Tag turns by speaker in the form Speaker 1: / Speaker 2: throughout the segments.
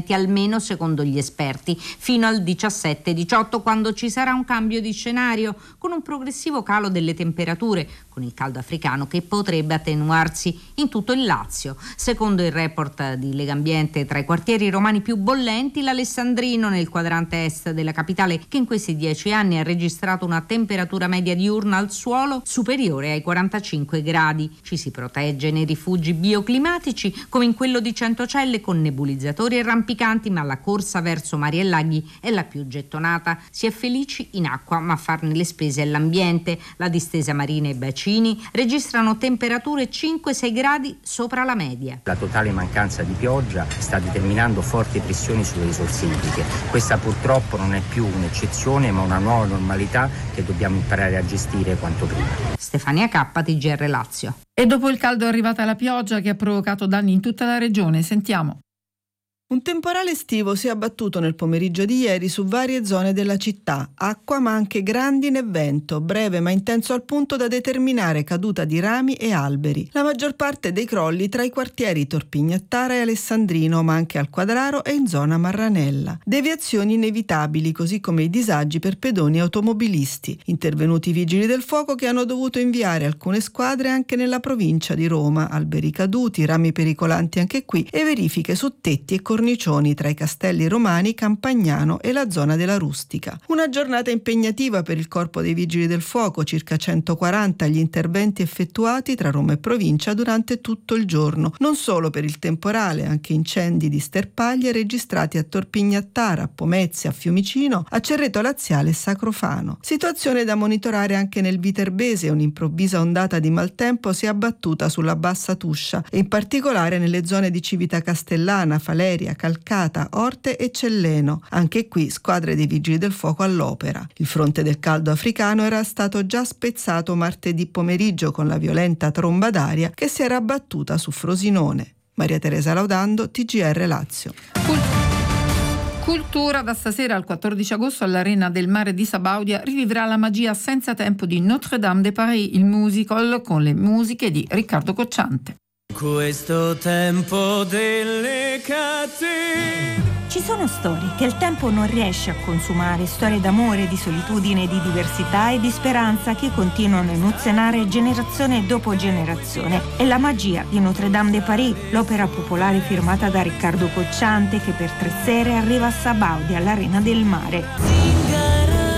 Speaker 1: bollenti, almeno secondo gli esperti, fino al 17-18, quando ci sarà un cambio di scenario, con un progressivo calo delle temperature, con il caldo africano che potrebbe attenuarsi in tutto il Lazio. Secondo il report di Legambiente, tra i quartieri romani più bollenti, l'Alessandrino, nel quadrante est della capitale, che in questi 10 anni ha registrato una temperatura media diurna al suolo superiore ai 45 gradi. Ci si protegge nei rifugi bioclimatici, come in quello di Centocelle, con nebulizzatori e rampicanti, ma la corsa verso mari e laghi è la più gettonata. Si è felici in acqua, ma a farne le spese è l'ambiente. La distesa marina e bacini registrano temperature 5-6 gradi sopra la media.
Speaker 2: La totale mancanza di pioggia sta determinando forti pressioni sulle risorse idriche. Questa purtroppo non è più un'eccezione, ma una nuova normalità che dobbiamo imparare a gestire quanto prima.
Speaker 1: Stefania Cappa, TGR Lazio.
Speaker 3: E dopo il caldo è arrivata la pioggia che ha provocato danni in tutta la regione. Sentiamo.
Speaker 4: Un temporale estivo si è abbattuto nel pomeriggio di ieri su varie zone della città. Acqua ma anche grandine e vento, breve ma intenso al punto da determinare caduta di rami e alberi. La maggior parte dei crolli tra i quartieri Torpignattara e Alessandrino, ma anche al Quadraro e in zona Marranella. Deviazioni inevitabili, così come i disagi per pedoni e automobilisti. Intervenuti i vigili del fuoco che hanno dovuto inviare alcune squadre anche nella provincia di Roma. Alberi caduti, rami pericolanti anche qui e verifiche su tetti e cornicioni tra i castelli romani, Campagnano e la zona della Rustica. Una giornata impegnativa per il Corpo dei Vigili del Fuoco, circa 140 gli interventi effettuati tra Roma e provincia durante tutto il giorno, non solo per il temporale, anche incendi di sterpaglie registrati a Torpignattara, a Pomezia, a Fiumicino, a Cerreto Laziale e Sacrofano. Situazione da monitorare anche nel Viterbese. Un'improvvisa ondata di maltempo si è abbattuta sulla Bassa Tuscia e in particolare nelle zone di Civita Castellana, Faleria, Calcata, Orte e Celleno. Anche qui squadre dei Vigili del Fuoco all'opera. Il fronte del caldo africano era stato già spezzato martedì pomeriggio con la violenta tromba d'aria che si era abbattuta su Frosinone. Maria Teresa Laudando, TGR Lazio.
Speaker 3: Cultura. Da stasera al 14 agosto all'Arena del Mare di Sabaudia rivivrà la magia senza tempo di Notre-Dame de Paris, il musical con le musiche di Riccardo Cocciante.
Speaker 5: Questo tempo delle catene.
Speaker 6: Ci sono storie che il tempo non riesce a consumare, storie d'amore, di solitudine, di diversità e di speranza che continuano a emozionare generazione dopo generazione. È la magia di Notre-Dame de Paris, l'opera popolare firmata da Riccardo Cocciante che per 3 sere arriva a Sabaudia, all'Arena del Mare.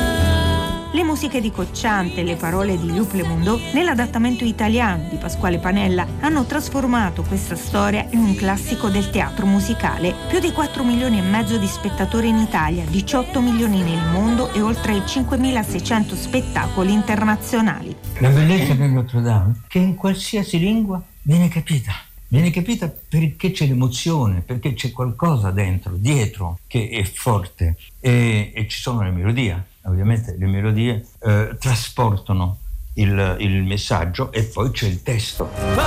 Speaker 6: Le musiche di Cocciante e le parole di Luc Lemondo nell'adattamento italiano di Pasquale Panella hanno trasformato questa storia in un classico del teatro musicale. Più di 4 milioni e mezzo di spettatori in Italia, 18 milioni nel mondo e oltre 5.600 spettacoli internazionali.
Speaker 7: La bellezza di Notre Dame che in qualsiasi lingua viene capita. Viene capita perché c'è l'emozione, perché c'è qualcosa dentro, dietro, che è forte e ci sono le melodie. Ovviamente le melodie trasportano il messaggio e poi c'è il testo.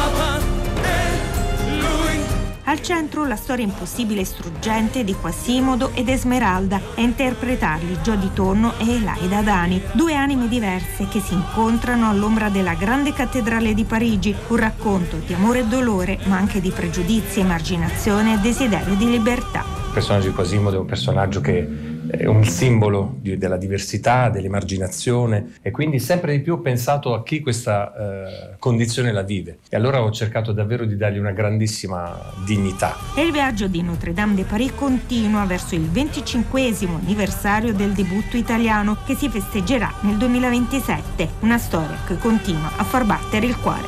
Speaker 6: Al centro la storia impossibile e struggente di Quasimodo ed Esmeralda e a interpretarli Jody Tonno e Elaida Dani, 2 anime diverse che si incontrano all'ombra della grande cattedrale di Parigi, un racconto di amore e dolore ma anche di pregiudizi, emarginazione e desiderio di libertà.
Speaker 8: Il personaggio di Quasimodo è un personaggio che è un simbolo della diversità, dell'emarginazione e quindi sempre di più ho pensato a chi questa condizione la vive e allora ho cercato davvero di dargli una grandissima dignità.
Speaker 6: E il viaggio di Notre-Dame de Paris continua verso il 25° anniversario del debutto italiano che si festeggerà nel 2027, una storia che continua a far battere il cuore.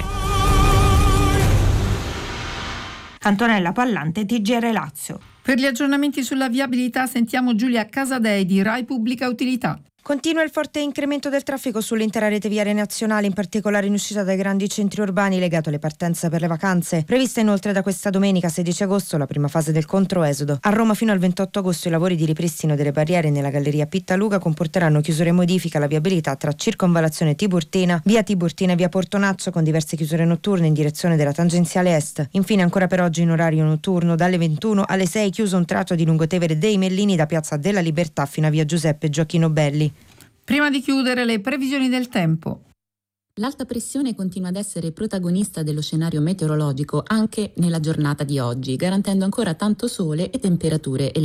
Speaker 6: Antonella Pallante, TGR Lazio.
Speaker 3: Per gli aggiornamenti sulla viabilità sentiamo Giulia Casadei di Rai Pubblica Utilità.
Speaker 9: Continua il forte incremento del traffico sull'intera rete viaria nazionale, in particolare in uscita dai grandi centri urbani legato alle partenze per le vacanze. Prevista inoltre da questa domenica 16 agosto la prima fase del controesodo. A Roma fino al 28 agosto i lavori di ripristino delle barriere nella galleria Pittaluga comporteranno chiusure e modifiche alla viabilità tra Circonvallazione Tiburtina, via Tiburtina e via Portonaccio, con diverse chiusure notturne in direzione della tangenziale est. Infine ancora per oggi in orario notturno dalle 21 alle 6 chiuso un tratto di Lungotevere dei Mellini da Piazza della Libertà fino a via Giuseppe Gioacchino Belli.
Speaker 3: Prima di chiudere, le previsioni del tempo.
Speaker 10: L'alta pressione continua ad essere protagonista dello scenario meteorologico anche nella giornata di oggi, garantendo ancora tanto sole e temperature elevate.